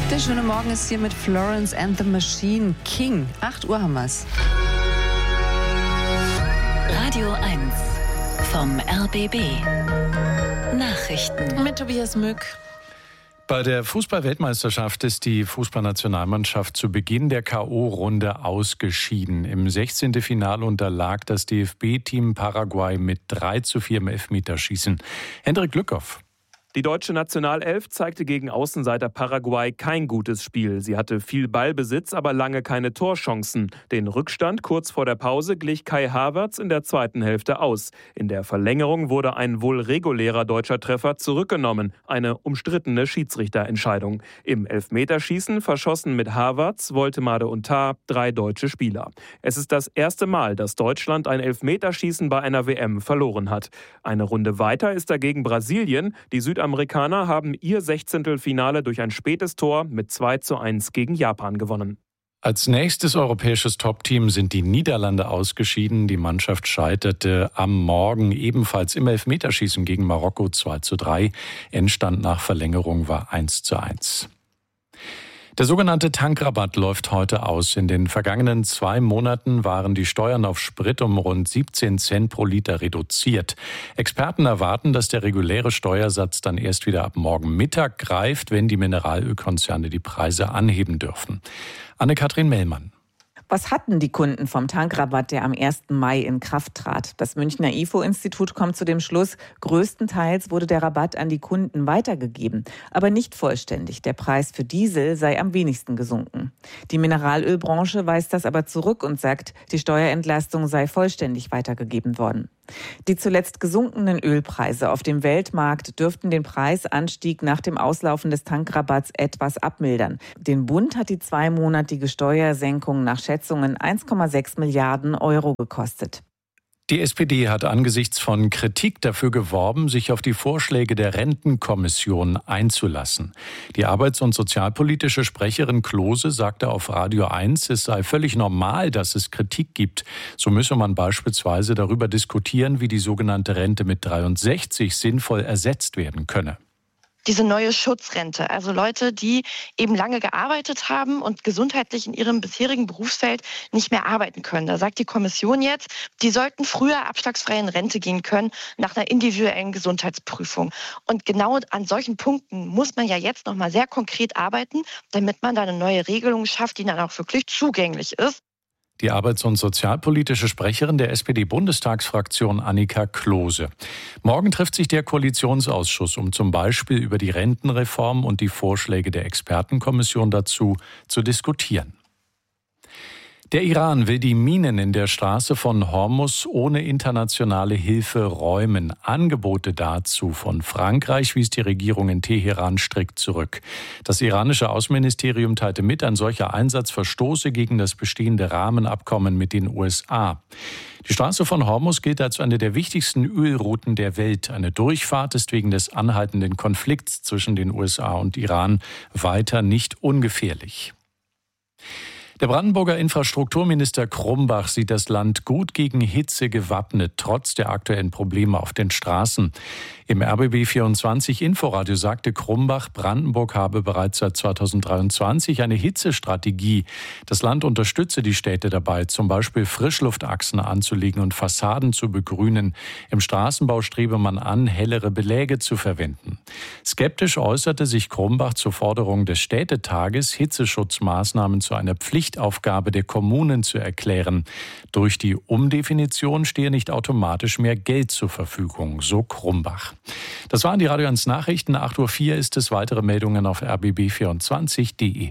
Der schöne Morgen ist hier mit Florence and the Machine. King. 8 Uhr haben wir's. Radio 1 vom RBB. Nachrichten. Mit Tobias Mück. Bei der Fußball-Weltmeisterschaft ist die Fußballnationalmannschaft zu Beginn der K.O.-Runde ausgeschieden. Im 16. Finale unterlag das DFB-Team Paraguay mit 3:4 im Elfmeterschießen. Hendrik Glückhoff. Die deutsche Nationalelf zeigte gegen Außenseiter Paraguay kein gutes Spiel. Sie hatte viel Ballbesitz, aber lange keine Torchancen. Den Rückstand kurz vor der Pause glich Kai Havertz in der zweiten Hälfte aus. In der Verlängerung wurde ein wohl regulärer deutscher Treffer zurückgenommen. Eine umstrittene Schiedsrichterentscheidung. Im Elfmeterschießen verschossen mit Havertz, Woltemade und Tah 3 deutsche Spieler. Es ist das erste Mal, dass Deutschland ein Elfmeterschießen bei einer WM verloren hat. Eine Runde weiter ist dagegen Brasilien. Die Südamerikaner haben ihr Sechzehntelfinale durch ein spätes Tor mit 2:1 gegen Japan gewonnen. Als nächstes europäisches Top-Team sind die Niederlande ausgeschieden. Die Mannschaft scheiterte am Morgen ebenfalls im Elfmeterschießen gegen Marokko 2:3. Endstand nach Verlängerung war 1:1. Der sogenannte Tankrabatt läuft heute aus. In den vergangenen 2 Monaten waren die Steuern auf Sprit um rund 17 Cent pro Liter reduziert. Experten erwarten, dass der reguläre Steuersatz dann erst wieder ab morgen Mittag greift, wenn die Mineralölkonzerne die Preise anheben dürfen. Anne-Kathrin Mellmann. Was hatten die Kunden vom Tankrabatt, der am 1. Mai in Kraft trat? Das Münchner IFO-Institut kommt zu dem Schluss, größtenteils wurde der Rabatt an die Kunden weitergegeben, aber nicht vollständig. Der Preis für Diesel sei am wenigsten gesunken. Die Mineralölbranche weist das aber zurück und sagt, die Steuerentlastung sei vollständig weitergegeben worden. Die zuletzt gesunkenen Ölpreise auf dem Weltmarkt dürften den Preisanstieg nach dem Auslaufen des Tankrabatts etwas abmildern. Den Bund hat die 2-monatige Steuersenkung nach Schätzungen 1,6 Milliarden Euro gekostet. Die SPD hat angesichts von Kritik dafür geworben, sich auf die Vorschläge der Rentenkommission einzulassen. Die arbeits- und sozialpolitische Sprecherin Klose sagte auf Radio 1, es sei völlig normal, dass es Kritik gibt. So müsse man beispielsweise darüber diskutieren, wie die sogenannte Rente mit 63 sinnvoll ersetzt werden könne. Diese neue Schutzrente, also Leute, die eben lange gearbeitet haben und gesundheitlich in ihrem bisherigen Berufsfeld nicht mehr arbeiten können. Da sagt die Kommission jetzt, die sollten früher abschlagsfrei in Rente gehen können nach einer individuellen Gesundheitsprüfung. Und genau an solchen Punkten muss man ja jetzt nochmal sehr konkret arbeiten, damit man da eine neue Regelung schafft, die dann auch wirklich zugänglich ist. Die arbeits- und sozialpolitische Sprecherin der SPD-Bundestagsfraktion Annika Klose. Morgen trifft sich der Koalitionsausschuss, um zum Beispiel über die Rentenreform und die Vorschläge der Expertenkommission dazu zu diskutieren. Der Iran will die Minen in der Straße von Hormuz ohne internationale Hilfe räumen. Angebote dazu von Frankreich wies die Regierung in Teheran strikt zurück. Das iranische Außenministerium teilte mit, ein solcher Einsatz verstoße gegen das bestehende Rahmenabkommen mit den USA. Die Straße von Hormuz gilt als eine der wichtigsten Ölrouten der Welt. Eine Durchfahrt ist wegen des anhaltenden Konflikts zwischen den USA und Iran weiter nicht ungefährlich. Der Brandenburger Infrastrukturminister Krumbach sieht das Land gut gegen Hitze gewappnet, trotz der aktuellen Probleme auf den Straßen. Im RBB24 Inforadio sagte Krumbach, Brandenburg habe bereits seit 2023 eine Hitzestrategie. Das Land unterstütze die Städte dabei, zum Beispiel Frischluftachsen anzulegen und Fassaden zu begrünen. Im Straßenbau strebe man an, hellere Beläge zu verwenden. Skeptisch äußerte sich Krumbach zur Forderung des Städtetages, Hitzeschutzmaßnahmen zu einer Pflichtaufgabe der Kommunen zu erklären. Durch die Umdefinition stehe nicht automatisch mehr Geld zur Verfügung, so Krumbach. Das waren die Radio 1 Nachrichten. 8:04 Uhr ist es. Weitere Meldungen auf rbb24.de.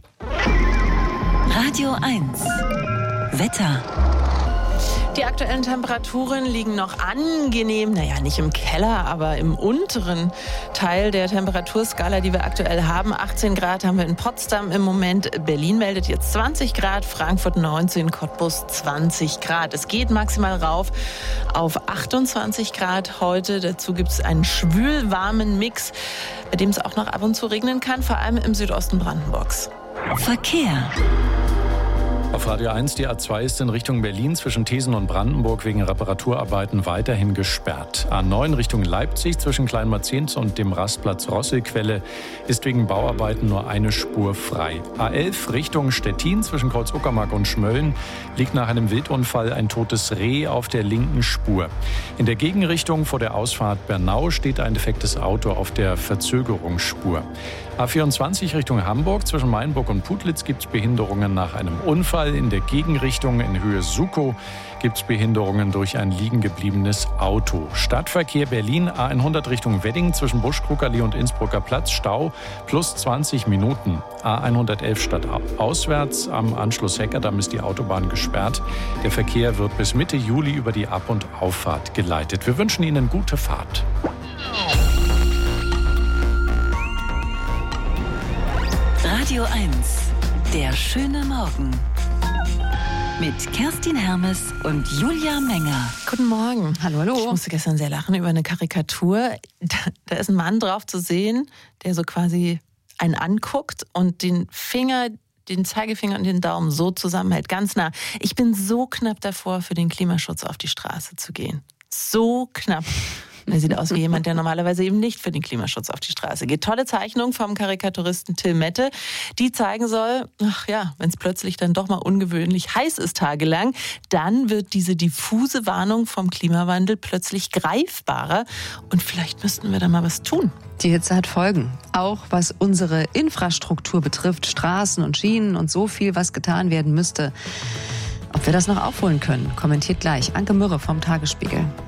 Radio 1 Wetter. Die aktuellen Temperaturen liegen noch angenehm, nicht im Keller, aber im unteren Teil der Temperaturskala, die wir aktuell haben. 18 Grad haben wir in Potsdam im Moment. Berlin meldet jetzt 20 Grad, Frankfurt 19, Cottbus 20 Grad. Es geht maximal rauf auf 28 Grad heute. Dazu gibt es einen schwül-warmen Mix, bei dem es auch noch ab und zu regnen kann, vor allem im Südosten Brandenburgs. Verkehr. Auf Radio 1, die A2 ist in Richtung Berlin zwischen Thesen und Brandenburg wegen Reparaturarbeiten weiterhin gesperrt. A9 Richtung Leipzig zwischen Kleinmarzens und dem Rastplatz Rosselquelle ist wegen Bauarbeiten nur eine Spur frei. A11 Richtung Stettin zwischen Kreuz-Uckermark und Schmölln liegt nach einem Wildunfall ein totes Reh auf der linken Spur. In der Gegenrichtung vor der Ausfahrt Bernau steht ein defektes Auto auf der Verzögerungsspur. A24 Richtung Hamburg zwischen Mainburg und Putlitz gibt es Behinderungen nach einem Unfall. In der Gegenrichtung in Höhe Sukow gibt es Behinderungen durch ein liegen gebliebenes Auto. Stadtverkehr Berlin A100 Richtung Wedding zwischen Buschkrugallee und Innsbrucker Platz Stau plus 20 Minuten. A111 stadtauswärts am Anschluss Heckerdamm ist die Autobahn gesperrt. Der Verkehr wird bis Mitte Juli über die Ab- und Auffahrt geleitet. Wir wünschen Ihnen gute Fahrt. Radio 1, der schöne Morgen. Mit Kerstin Hermes und Julia Menger. Guten Morgen. Hallo, hallo. Ich musste gestern sehr lachen über eine Karikatur. Da ist ein Mann drauf zu sehen, der so quasi einen anguckt und den Zeigefinger und den Daumen so zusammenhält, ganz nah. Ich bin so knapp davor, für den Klimaschutz auf die Straße zu gehen. So knapp. Er sieht aus wie jemand, der normalerweise eben nicht für den Klimaschutz auf die Straße geht. Tolle Zeichnung vom Karikaturisten Till Mette, die zeigen soll, wenn es plötzlich dann doch mal ungewöhnlich heiß ist tagelang, dann wird diese diffuse Warnung vom Klimawandel plötzlich greifbarer und vielleicht müssten wir da mal was tun. Die Hitze hat Folgen, auch was unsere Infrastruktur betrifft, Straßen und Schienen und so viel, was getan werden müsste. Ob wir das noch aufholen können, kommentiert gleich Anke Mürre vom Tagesspiegel.